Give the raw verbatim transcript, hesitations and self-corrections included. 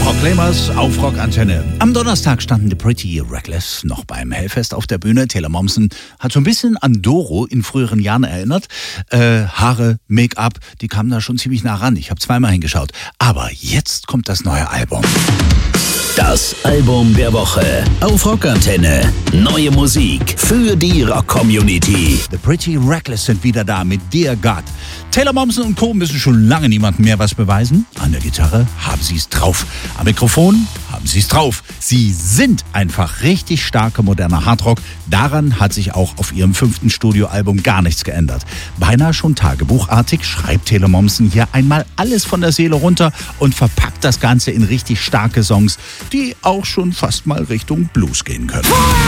Proclaimers auf Rockantenne. Am Donnerstag standen The Pretty Reckless noch beim Hellfest auf der Bühne. Taylor Momsen hat so ein bisschen an Doro in früheren Jahren erinnert. Äh, Haare, Make-up, die kamen da schon ziemlich nah ran. Ich habe zweimal hingeschaut. Aber jetzt kommt das neue Album. Das Album der Woche auf Rockantenne. Neue Musik für die Rock-Community. The Pretty Reckless sind wieder da mit Dear God. Taylor Momsen und Co. müssen schon lange niemandem mehr was beweisen. An der Gitarre haben sie es drauf. Am Mikrofon haben sie es drauf. Sie sind einfach richtig starke moderne Hardrock. Daran hat sich auch auf ihrem fünften Studioalbum gar nichts geändert. Beinahe schon tagebuchartig schreibt Taylor Momsen hier einmal alles von der Seele runter und verpackt das Ganze in richtig starke Songs, die auch schon fast mal Richtung Blues gehen können.